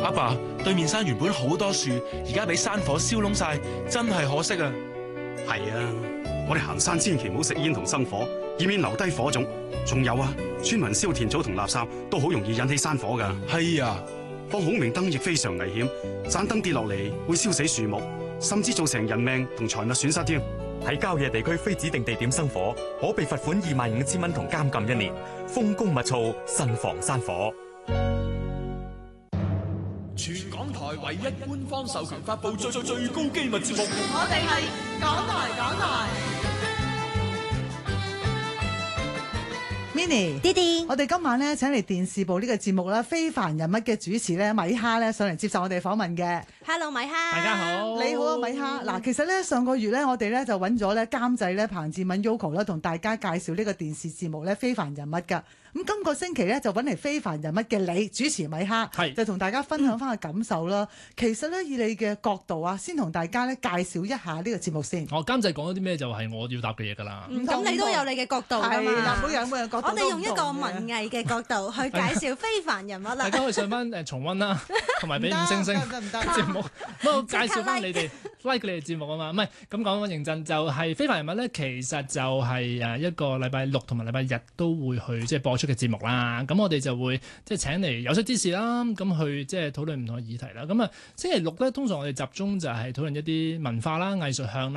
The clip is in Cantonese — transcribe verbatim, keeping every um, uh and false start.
阿爸，對面山原本好多樹，而家俾山火燒燶晒，真係可惜啊！ 係啊，我哋行山千祈唔好食煙同生火，以免留低火種。仲有啊，村民燒田草同垃圾都好容易引起山火噶。 係啊， 放孔明燈亦非常危險，盞燈跌落嚟會燒死樹木，甚至造成人命同財物損失添。 喺郊野地區非指定地點生火，可被罰款二萬五千蚊同監禁一年。風高物燥，慎防山火。 全港台唯一官方授權發布最最最高機密節目， 我哋係港台港台。Minnie， 弟弟， 我哋今晚咧請嚟電視部呢個節目啦，非凡人物嘅主持咧米哈咧上嚟接受我哋訪問嘅。 Hello， 米哈， 大家好， 你好啊，米哈。嗱，其實咧上個月咧我哋咧就揾咗咧監製咧彭志敏 Yoko 啦，同大家介紹呢個電視節目咧非凡人物㗎。咁今個星期咧就揾嚟非凡人物嘅你主持米哈，就同大家分享翻個感受啦。嗯、其實咧以你嘅角度啊，先同大家咧介紹一下呢個節目先。 我監製講咗啲咩就係我要答嘅嘢㗎啦。 咁、嗯、你都有你嘅角度㗎嘛？ 係啦，每人每人角度。 我哋用一個文藝嘅角度去介紹非凡人物啦。 大家可以上翻誒重溫啦，同埋俾五星星節目。咁我介紹翻你哋 like 你哋節目啊嘛。唔係咁講講認真，就係、是、非凡人物咧，其實就係誒一個禮拜六同埋禮拜日都會去即係播出嘅節目啦。咁我哋就會即係請嚟有識之士啦，咁去即係討論唔同嘅議題啦。咁啊星期六咧，通常我哋集中就係討論一啲文化啦、藝術向啦。